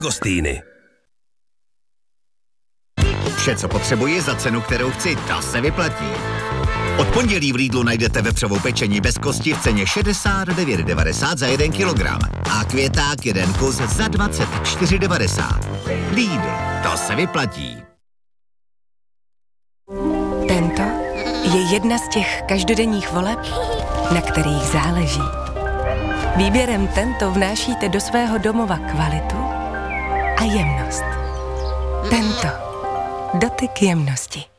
Gostýny. Vše, co potřebuji za cenu, kterou chci, ta se vyplatí. Od pondělí v Lidlu najdete vepřovou pečení bez kosti v ceně 69,90 za 1 kilogram a květák 1 kus za 24,90. Lidl, to se vyplatí. Tento je jedna z těch každodenních voleb, na kterých záleží. Výběrem Tento vnášíte do svého domova kvalitu a jemnost. Tento. Dotyk jemnosti.